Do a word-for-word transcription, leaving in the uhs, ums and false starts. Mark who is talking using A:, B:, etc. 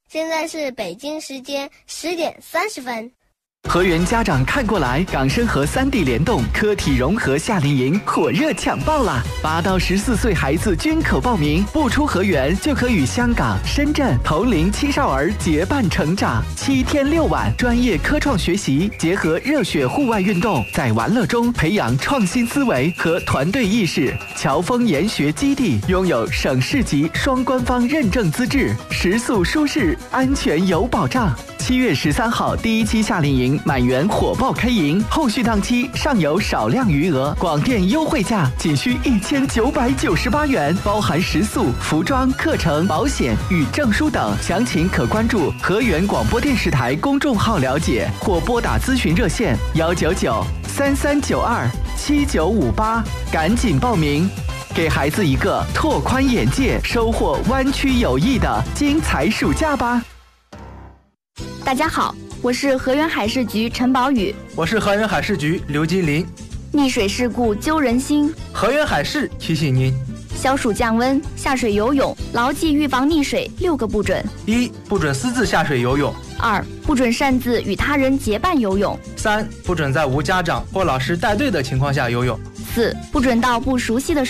A: 现在是北京时间十点三十分。
B: 河源家长看过来，港深河三地联动科体融合夏令营火热抢报啦！八到十四岁孩子均可报名，不出河源就可与香港、深圳同龄青少儿结伴成长。七天六晚，专业科创学习结合热血户外运动，在玩乐中培养创新思维和团队意识。侨丰研学基地拥有省市级双官方认证资质，食宿舒适，安全有保障。七月十三号第一期夏令营满员火爆开营，后续档期尚有少量余额，广电优惠价仅需一千九百九十八元，包含食宿、服装、课程、保险与证书等。详情可关注河源广播电视台公众号了解，或拨打咨询热线幺九九三三九二七九五八，赶紧报名，给孩子一个拓宽眼界、收获湾区友谊的精彩暑假吧。
C: 大家好，我是河源海事局陈宝宇。
D: 我是河源海事局刘金林。
C: 溺水事故揪人心，
D: 河源海事提醒您：
C: 消暑降温，下水游泳牢记预防溺水六个不准：
D: 一、不准私自下水游泳；
C: 二、不准擅自与他人结伴游泳；
D: 三、不准在无家长或老师带队的情况下游泳；
C: 四、不准到不熟悉的